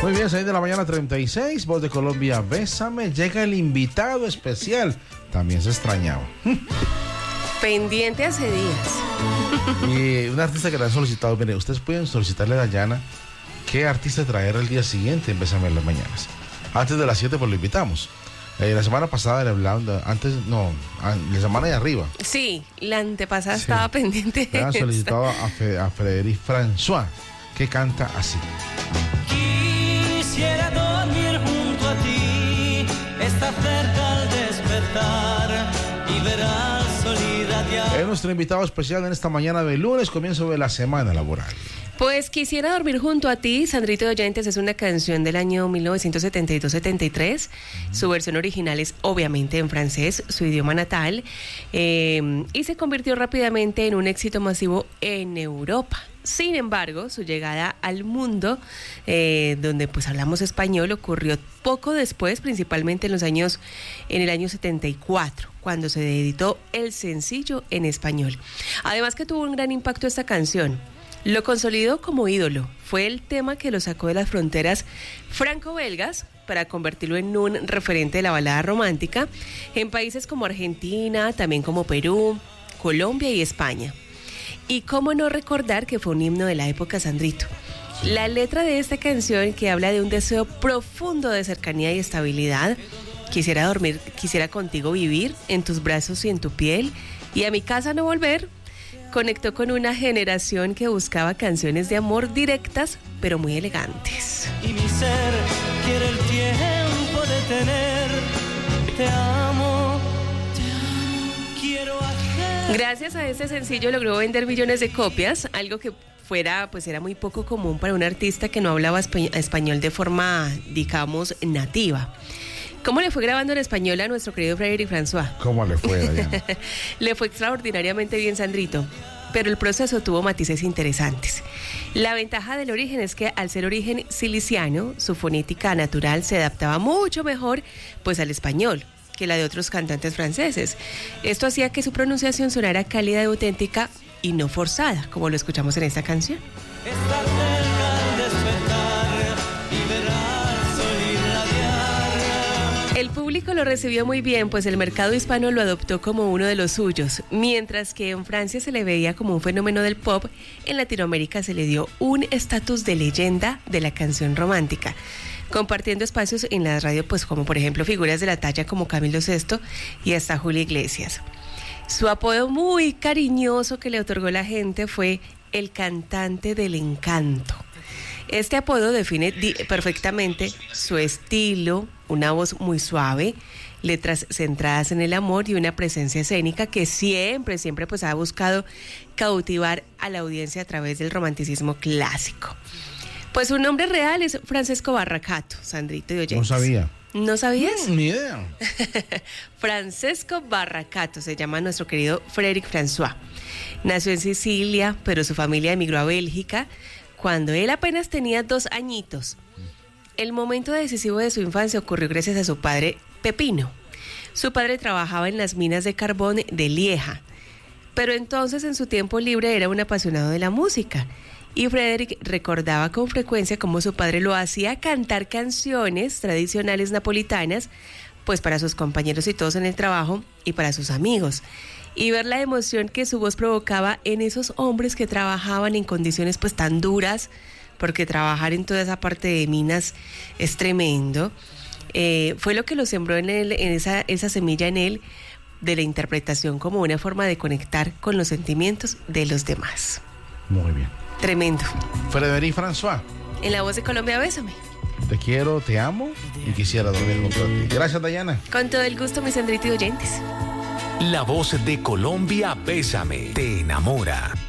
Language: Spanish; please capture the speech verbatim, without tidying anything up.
Muy bien, seis de la mañana, treinta y seis, Voz de Colombia, Bésame. Llega el invitado especial. También se extrañaba. Pendiente hace días. Y un artista que le han solicitado, mire, ustedes pueden solicitarle a Dayana qué artista traer el día siguiente en Bésame en las mañanas. Antes de las siete, pues lo invitamos. Eh, la semana pasada le hablaban, antes, no, la semana de arriba. Sí, la antepasada Sí. estaba pendiente. Le han solicitado a, Fe, a Frédéric François, que canta así. Quisiera dormir junto a ti, está cerca al despertar y verás sol irradiar. Es nuestro invitado especial en esta mañana de lunes, comienzo de la semana laboral. Pues Quisiera dormir junto a ti, Sandrito de Oyentes, es una canción del año mil novecientos setenta y dos setenta y tres. Su versión original es obviamente en francés, su idioma natal, eh, y se convirtió rápidamente en un éxito masivo en Europa. Sin embargo, su llegada al mundo, eh, donde pues hablamos español, ocurrió poco después, principalmente en los años, en el año setenta y cuatro, cuando se editó el sencillo en español. Además que tuvo un gran impacto esta canción. Lo consolidó como ídolo. Fue el tema que lo sacó de las fronteras franco-belgas para convertirlo en un referente de la balada romántica en países como Argentina, también como Perú, Colombia y España. Y cómo no recordar que fue un himno de la época, Sandrito. La letra de esta canción, que habla de un deseo profundo de cercanía y estabilidad, quisiera dormir, quisiera contigo vivir, en tus brazos y en tu piel, y a mi casa no volver, conectó con una generación que buscaba canciones de amor directas, pero muy elegantes. Y mi ser quiere el tiempo de tener, te amo, te amo, quiero hacer. Gracias a este sencillo logró vender millones de copias, algo que fuera, pues era muy poco común para un artista que no hablaba espa- español de forma, digamos, nativa. ¿Cómo le fue grabando en español a nuestro querido Frédéric François? ¿Cómo le fue, Dayana? Le fue extraordinariamente bien, Sandrito, pero el proceso tuvo matices interesantes. La ventaja del origen es que al ser origen siliciano, su fonética natural se adaptaba mucho mejor pues al español que la de otros cantantes franceses. Esto hacía que su pronunciación sonara cálida y auténtica y no forzada, como lo escuchamos en esta canción. Está cerca al despertar y verás sol irradiar. El público lo recibió muy bien, pues el mercado hispano lo adoptó como uno de los suyos, mientras que en Francia se le veía como un fenómeno del pop, en Latinoamérica se le dio un estatus de leyenda de la canción romántica, compartiendo espacios en la radio, pues como por ejemplo figuras de la talla como Camilo Sesto y hasta Julio Iglesias. Su apodo muy cariñoso que le otorgó la gente fue el cantante del encanto. Este apodo define di- perfectamente su estilo, una voz muy suave, letras centradas en el amor y una presencia escénica que siempre, siempre pues ha buscado cautivar a la audiencia a través del romanticismo clásico. Pues su nombre real es Francesco Barracato, Sandrito de Oyentes. No sabía. ¿No sabías? Mm, ni idea. Francesco Barracato se llama nuestro querido Frédéric François. Nació en Sicilia, pero su familia emigró a Bélgica cuando él apenas tenía dos añitos. El momento decisivo de su infancia ocurrió gracias a su padre Pepino. Su padre trabajaba en las minas de carbón de Lieja, pero entonces en su tiempo libre era un apasionado de la música. Y Frédéric recordaba con frecuencia cómo su padre lo hacía cantar canciones tradicionales napolitanas, pues para sus compañeros y todos en el trabajo y para sus amigos. Y ver la emoción que su voz provocaba en esos hombres que trabajaban en condiciones pues tan duras, porque trabajar en toda esa parte de minas es tremendo, eh, fue lo que lo sembró en, él, en esa, esa semilla en él de la interpretación como una forma de conectar con los sentimientos de los demás. Muy bien. Tremendo. Frédéric François. En la Voz de Colombia, Bésame. Te quiero, te amo y quisiera dormir junto a ti. Gracias, Dayana. Con todo el gusto, mis Sandrito y oyentes. La Voz de Colombia, Bésame, te enamora.